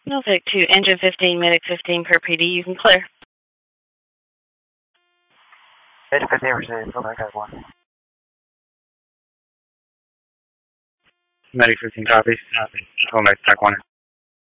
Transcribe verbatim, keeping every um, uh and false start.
I'll take two, engine fifteen, medic fifteen per P D. You can clear. Engine fifteen, received. Go back at one. Medic fifteen, copy. Copy. Go back to Tac one.